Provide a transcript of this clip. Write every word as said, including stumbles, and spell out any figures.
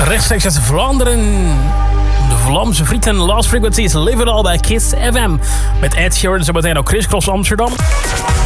Rechtstreeks uit Vlaanderen. De Vlaamse frieten Last Frequencies, Live It All bij Kiss F M. Met Ed Sheeran, zo meteen ook Chris Cross Amsterdam.